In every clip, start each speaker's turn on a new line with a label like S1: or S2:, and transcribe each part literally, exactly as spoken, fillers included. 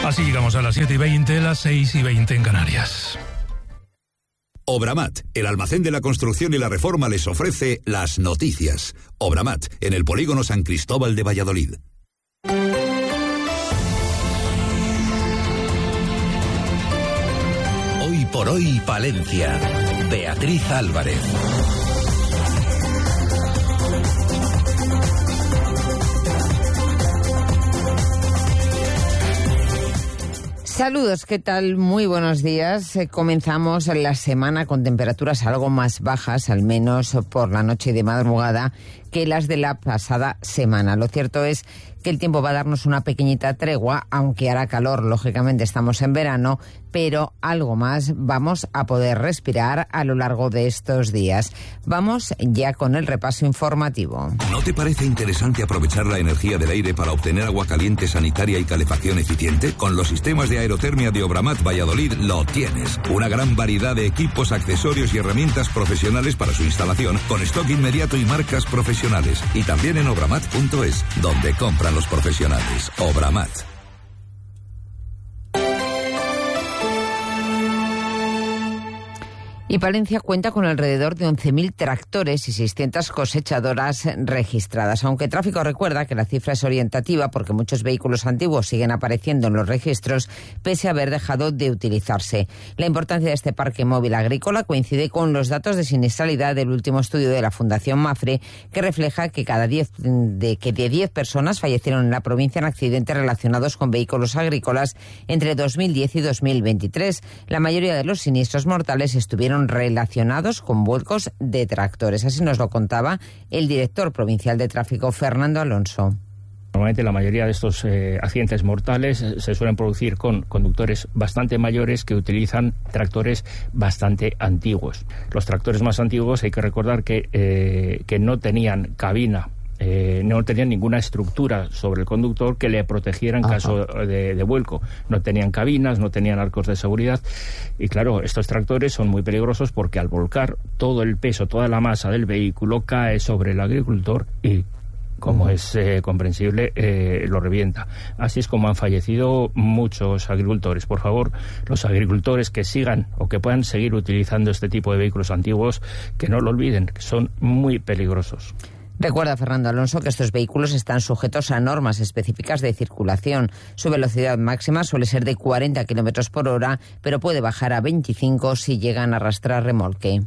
S1: Así llegamos a las siete y veinte, las seis y veinte en Canarias.
S2: Obramat, el almacén de la construcción y la reforma, les ofrece las noticias. Obramat, en el polígono San Cristóbal de Valladolid.
S3: Hoy por hoy, Palencia. Beatriz Álvarez.
S4: Saludos, ¿qué tal? Muy buenos días. Eh, comenzamos la semana con temperaturas algo más bajas, al menos por la noche y de madrugada, que las de la pasada semana. Lo cierto es que el tiempo va a darnos una pequeñita tregua, aunque hará calor, lógicamente estamos en verano, pero algo más vamos a poder respirar a lo largo de estos días. Vamos ya con el repaso informativo.
S2: ¿No te parece interesante aprovechar la energía del aire para obtener agua caliente, sanitaria y calefacción eficiente? Con los sistemas de aerotermia de Obramat Valladolid lo tienes. Una gran variedad de equipos, accesorios y herramientas profesionales para su instalación, con stock inmediato y marcas profesionales. Y también en obramat punto es, donde compran los profesionales. Obramat.
S4: Y Palencia cuenta con alrededor de once mil tractores y seiscientas cosechadoras registradas. Aunque Tráfico recuerda que la cifra es orientativa porque muchos vehículos antiguos siguen apareciendo en los registros pese a haber dejado de utilizarse. La importancia de este parque móvil agrícola coincide con los datos de siniestralidad del último estudio de la Fundación Mafre, que refleja que cada diez de, que de diez personas fallecieron en la provincia en accidentes relacionados con vehículos agrícolas entre dos mil diez y dos mil veintitrés. La mayoría de los siniestros mortales estuvieron relacionados con vuelcos de tractores. Así nos lo contaba el director provincial de Tráfico, Fernando Alonso.
S5: Normalmente la mayoría de estos eh, accidentes mortales se suelen producir con conductores bastante mayores que utilizan tractores bastante antiguos. Los tractores más antiguos hay que recordar que, eh, que no tenían cabina. Eh, no tenían ninguna estructura sobre el conductor que le protegiera en Ajá. caso de, de vuelco. No tenían cabinas, no tenían arcos de seguridad. Y claro, estos tractores son muy peligrosos porque al volcar todo el peso, toda la masa del vehículo cae sobre el agricultor y, como uh-huh. es eh, comprensible, eh, lo revienta. Así es como han fallecido muchos agricultores. Por favor, los agricultores que sigan o que puedan seguir utilizando este tipo de vehículos antiguos, que no lo olviden, que son muy peligrosos.
S4: Recuerda Fernando Alonso que estos vehículos están sujetos a normas específicas de circulación. Su velocidad máxima suele ser de cuarenta kilómetros por hora, pero puede bajar a veinticinco si llegan a arrastrar remolque.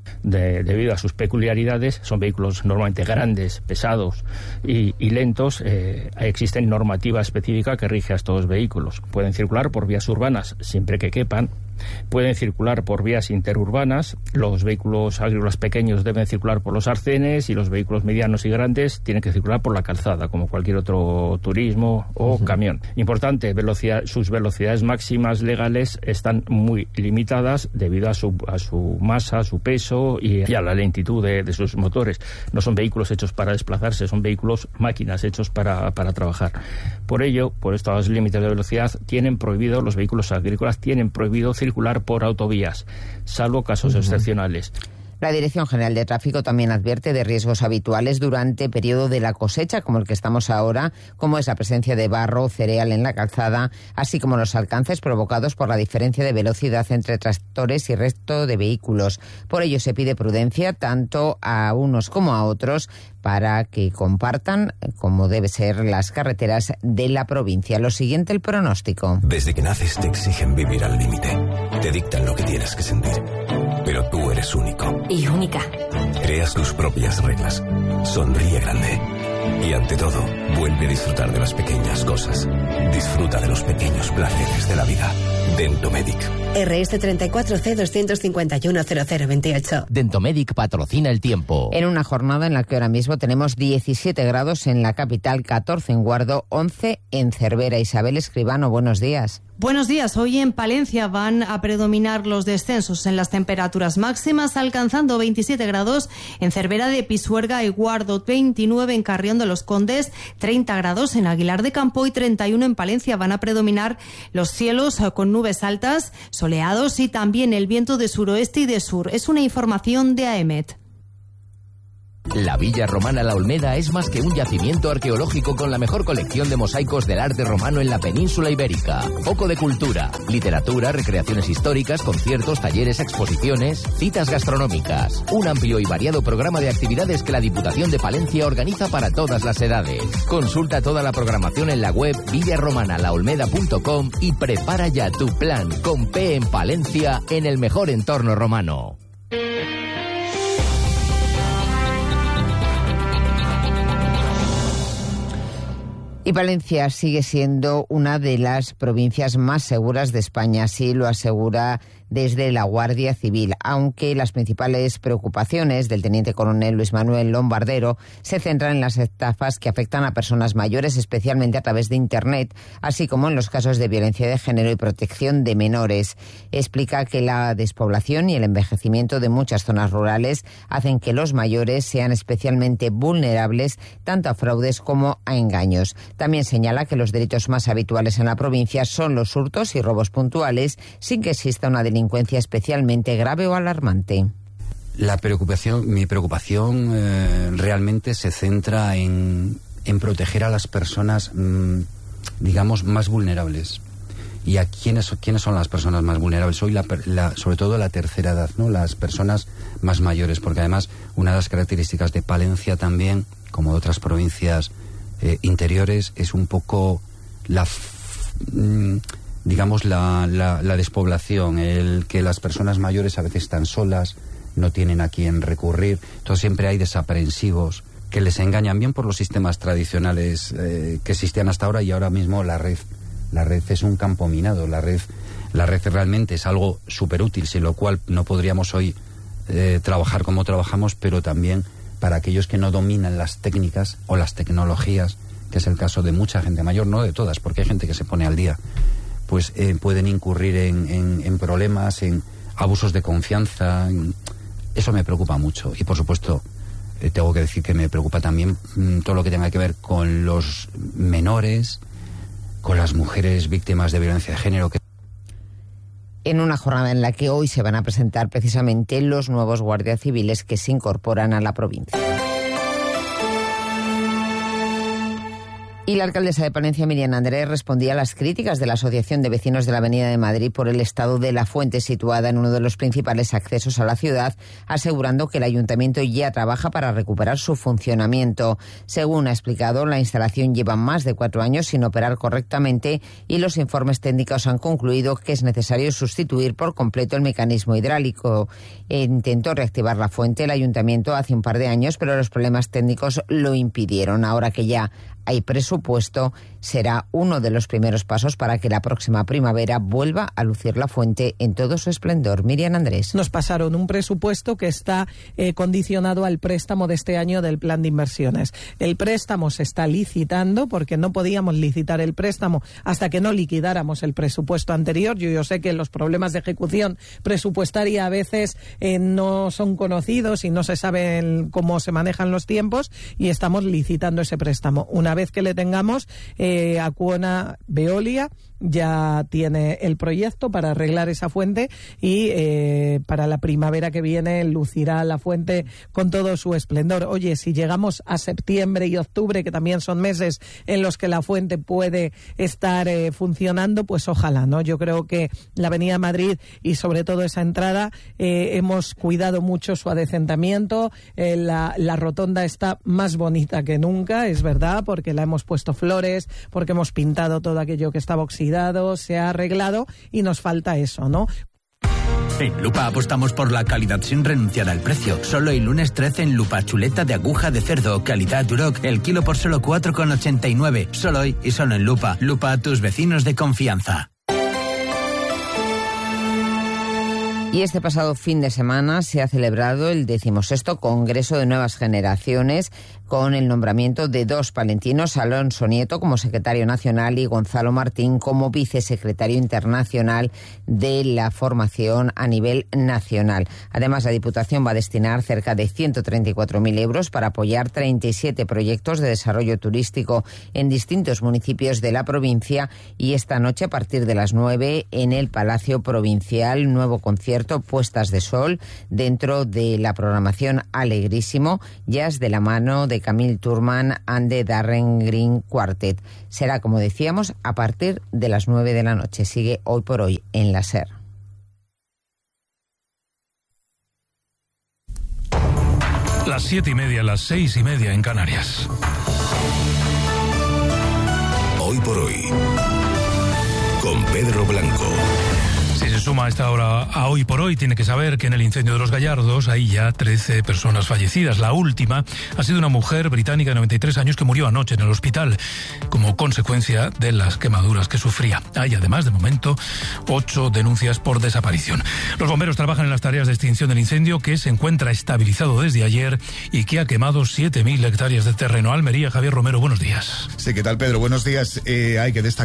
S5: De, debido a sus peculiaridades, son vehículos normalmente grandes, pesados y, y lentos. Eh, existe normativa específica que rige a estos vehículos. Pueden circular por vías urbanas siempre que quepan. Pueden circular por vías interurbanas. Los vehículos agrícolas pequeños deben circular por los arcenes y los vehículos medianos y grandes tienen que circular por la calzada, como cualquier otro turismo o uh-huh. camión. Importante, velocidad, sus velocidades máximas legales están muy limitadas debido a su, a su masa, a su peso y, y a la lentitud de, de sus motores. No son vehículos hechos para desplazarse, son vehículos máquinas hechos para, para trabajar. Por ello, por estos límites de velocidad, tienen prohibido, los vehículos agrícolas tienen prohibido circular por autovías, salvo casos uh-huh. excepcionales.
S4: La Dirección General de Tráfico también advierte de riesgos habituales durante periodo de la cosecha, como el que estamos ahora, como es la presencia de barro o cereal en la calzada, así como los alcances provocados por la diferencia de velocidad entre tractores y resto de vehículos. Por ello se pide prudencia tanto a unos como a otros para que compartan, como debe ser, las carreteras de la provincia. Lo siguiente, el pronóstico.
S3: Desde que naces te exigen vivir al límite. Te dictan lo que tienes que sentir. Pero tú eres único.
S6: Y única.
S3: Creas tus propias reglas. Sonríe grande. Y ante todo, vuelve a disfrutar de las pequeñas cosas. Disfruta de los pequeños placeres de la vida. Dentomedic.
S6: R S treinta y cuatro C doscientos cincuenta y uno cero cero veintiocho.
S7: Dentomedic patrocina el tiempo.
S4: En una jornada en la que ahora mismo tenemos diecisiete grados en la capital, catorce en Guardo, once en Cervera. Isabel Escribano, buenos días.
S8: Buenos días. Hoy en Palencia van a predominar los descensos en las temperaturas máximas, alcanzando veintisiete grados en Cervera de Pisuerga y Guardo, veintinueve en Carrión de los Condes, treinta grados en Aguilar de Campo y treinta y uno en Palencia. Van a predominar los cielos con nubes altas, soleados y también el viento de suroeste y de sur. Es una información de A E M E T.
S7: La Villa Romana La Olmeda es más que un yacimiento arqueológico con la mejor colección de mosaicos del arte romano en la península ibérica. Foco de cultura, literatura, recreaciones históricas, conciertos, talleres, exposiciones, citas gastronómicas. Un amplio y variado programa de actividades que la Diputación de Palencia organiza para todas las edades. Consulta toda la programación en la web villa romana la olmeda punto com y prepara ya tu plan con P en Palencia en el mejor entorno romano.
S4: Y Palencia sigue siendo una de las provincias más seguras de España, así lo asegura desde la Guardia Civil, aunque las principales preocupaciones del teniente coronel Luis Manuel Lombardero se centran en las estafas que afectan a personas mayores, especialmente a través de Internet, así como en los casos de violencia de género y protección de menores. Explica que la despoblación y el envejecimiento de muchas zonas rurales hacen que los mayores sean especialmente vulnerables tanto a fraudes como a engaños. También señala que los delitos más habituales en la provincia son los hurtos y robos puntuales, sin que exista una delincuencia especialmente grave o alarmante.
S9: La preocupación, mi preocupación eh, realmente se centra en, en proteger a las personas, mmm, digamos, más vulnerables. ¿Y a quiénes, quiénes son las personas más vulnerables? Hoy, la, la, sobre todo la tercera edad, ¿no? Las personas más mayores, porque además una de las características de Palencia también, como de otras provincias eh, interiores, es un poco la... Mmm, digamos, la, la, la despoblación, el que las personas mayores a veces están solas, no tienen a quién recurrir, entonces siempre hay desaprensivos que les engañan, bien por los sistemas tradicionales eh, que existían hasta ahora, y ahora mismo la red, la red es un campo minado, la red, la red realmente es algo súper útil, sin lo cual no podríamos hoy eh, trabajar como trabajamos, pero también para aquellos que no dominan las técnicas o las tecnologías, que es el caso de mucha gente mayor, no de todas, porque hay gente que se pone al día, pues eh, pueden incurrir en, en, en problemas, en abusos de confianza. En... Eso me preocupa mucho. Y, por supuesto, eh, tengo que decir que me preocupa también mmm, todo lo que tenga que ver con los menores, con las mujeres víctimas de violencia de género. Que...
S4: En una jornada en la que hoy se van a presentar precisamente los nuevos guardias civiles que se incorporan a la provincia. Y la alcaldesa de Palencia, Miriam Andrés, respondía a las críticas de la Asociación de Vecinos de la Avenida de Madrid por el estado de la fuente situada en uno de los principales accesos a la ciudad, asegurando que el ayuntamiento ya trabaja para recuperar su funcionamiento. Según ha explicado, la instalación lleva más de cuatro años sin operar correctamente y los informes técnicos han concluido que es necesario sustituir por completo el mecanismo hidráulico. Intentó reactivar la fuente el ayuntamiento hace un par de años, pero los problemas técnicos lo impidieron. Ahora que ya hay presupuesto, será uno de los primeros pasos para que la próxima primavera vuelva a lucir la fuente en todo su esplendor. Miriam Andrés.
S10: Nos pasaron un presupuesto que está eh, condicionado al préstamo de este año del plan de inversiones. El préstamo se está licitando porque no podíamos licitar el préstamo hasta que no liquidáramos el presupuesto anterior. Yo, yo sé que los problemas de ejecución presupuestaria a veces eh, no son conocidos y no se sabe cómo se manejan los tiempos, y estamos licitando ese préstamo. Una vez que le tengamos, eh, Acciona Veolia ya tiene el proyecto para arreglar esa fuente y eh, para la primavera que viene lucirá la fuente con todo su esplendor. Oye, si llegamos a septiembre y octubre, que también son meses en los que la fuente puede estar eh, funcionando, pues ojalá, ¿no? Yo creo que la Avenida Madrid y sobre todo esa entrada eh, hemos cuidado mucho su adecentamiento. Eh, la, la rotonda está más bonita que nunca, es verdad, porque la hemos puesto flores, porque hemos pintado todo aquello que estaba oxidado, se ha arreglado y nos falta eso, ¿no?
S11: En Lupa apostamos por la calidad sin renunciar al precio. Solo el lunes trece en Lupa, chuleta de aguja de cerdo, calidad Duroc, el kilo por solo cuatro con ochenta y nueve. Solo hoy y solo en Lupa. Lupa, tus vecinos de confianza.
S4: Y este pasado fin de semana se ha celebrado el decimosexto Congreso de Nuevas Generaciones, con el nombramiento de dos palentinos, Alonso Nieto como secretario nacional y Gonzalo Martín como vicesecretario internacional de la formación a nivel nacional. Además, la Diputación va a destinar cerca de ciento treinta y cuatro mil euros para apoyar treinta y siete proyectos de desarrollo turístico en distintos municipios de la provincia, y esta noche a partir de las nueve en el Palacio Provincial, nuevo concierto concierto Puestas de Sol dentro de la programación Alegrísimo, jazz de la mano de Camille Turman and the Darren Green Quartet. Será, como decíamos, a partir de las nueve de la noche. Sigue Hoy por Hoy en la SER.
S1: Las siete y media, las seis y media en Canarias.
S2: Hoy por Hoy, con Pedro Blanco.
S1: Si se suma a esta hora a Hoy por Hoy, tiene que saber que en el incendio de los Gallardos hay ya trece personas fallecidas. La última ha sido una mujer británica de noventa y tres años que murió anoche en el hospital como consecuencia de las quemaduras que sufría. Hay además, de momento, ocho denuncias por desaparición. Los bomberos trabajan en las tareas de extinción del incendio, que se encuentra estabilizado desde ayer y que ha quemado siete mil hectáreas de terreno. Almería, Javier Romero, buenos días.
S12: Sí, ¿qué tal, Pedro? Buenos días. Eh, hay que destacar